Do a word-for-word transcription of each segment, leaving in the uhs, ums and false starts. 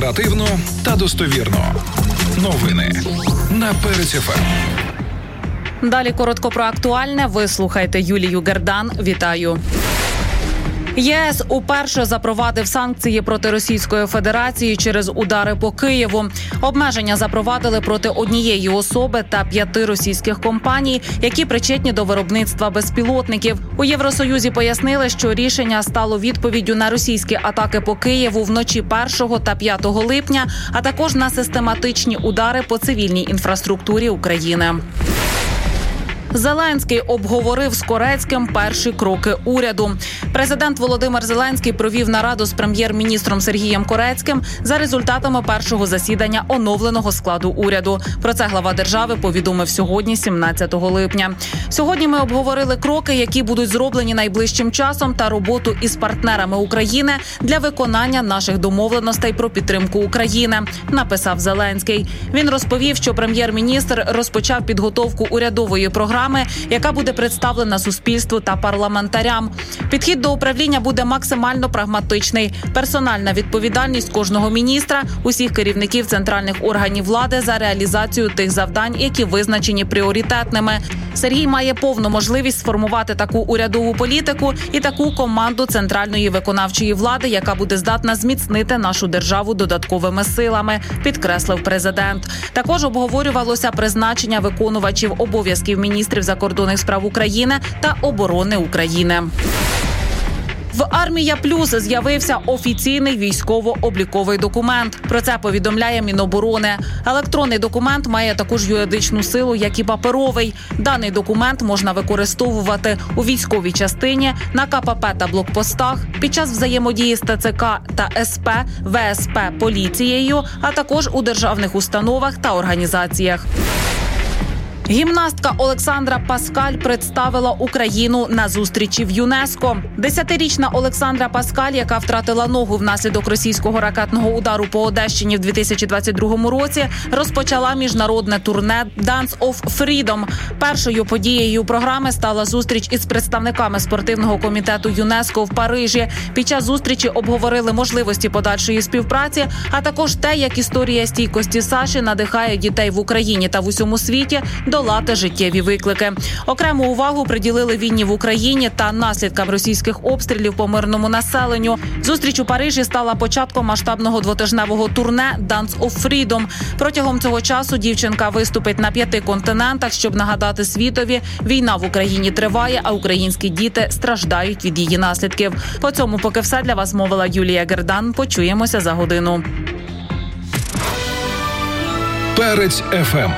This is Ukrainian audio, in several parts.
Оперативно та достовірно. Новини на Перець еф ем. Далі коротко про актуальне. Ви слухаєте Юлію Гердан. Вітаю. ЄС уперше запровадив санкції проти Російської Федерації через удари по Києву. Обмеження запровадили проти однієї особи та п'яти російських компаній, які причетні до виробництва безпілотників. У Євросоюзі пояснили, що рішення стало відповіддю на російські атаки по Києву вночі першого та п'ятого липня, а також на систематичні удари по цивільній інфраструктурі України. Зеленський обговорив з Корецьким перші кроки уряду. Президент Володимир Зеленський провів нараду з прем'єр-міністром Сергієм Корецьким за результатами першого засідання оновленого складу уряду. Про це глава держави повідомив сьогодні, сімнадцятого липня. Сьогодні ми обговорили кроки, які будуть зроблені найближчим часом, та роботу із партнерами України для виконання наших домовленостей про підтримку України, написав Зеленський. Він розповів, що прем'єр-міністр розпочав підготовку урядової програми, яка буде представлена суспільству та парламентарям. Підхід до управління буде максимально прагматичний. Персональна відповідальність кожного міністра, усіх керівників центральних органів влади за реалізацію тих завдань, які визначені пріоритетними. Сергій має повну можливість сформувати таку урядову політику і таку команду центральної виконавчої влади, яка буде здатна зміцнити нашу державу додатковими силами, підкреслив президент. Також обговорювалося призначення виконувачів обов'язків міністрів закордонних справ України та оборони України. В «Армія Плюс» з'явився офіційний військово-обліковий документ. Про це повідомляє Міноборони. Електронний документ має таку ж юридичну силу, як і паперовий. Даний документ можна використовувати у військовій частині, на ка пе пе та блокпостах, під час взаємодії з те це ка та ес пе, ве ес пе поліцією, а також у державних установах та організаціях. Гімнастка Олександра Паскаль представила Україну на зустрічі в ЮНЕСКО. Десятирічна Олександра Паскаль, яка втратила ногу внаслідок російського ракетного удару по Одещині в дві тисячі двадцять другому році, розпочала міжнародне турне «Dance of Freedom». Першою подією програми стала зустріч із представниками спортивного комітету ЮНЕСКО в Парижі. Під час зустрічі обговорили можливості подальшої співпраці, а також те, як історія стійкості Саші надихає дітей в Україні та в усьому світі долати життєві виклики. Окрему увагу приділили війні в Україні та наслідкам російських обстрілів по мирному населенню. Зустріч у Парижі стала початком масштабного двотижневого турне «Dance of Freedom». Протягом цього часу дівчинка виступить на п'яти континентах, щоб нагадати світові: війна в Україні триває, а українські діти страждають від її наслідків. По цьому поки все. Для вас мовила Юлія Гердан. Почуємося за годину. Перець еф ем.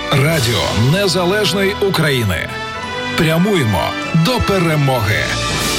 Радіо Незалежної України. Прямуємо до перемоги.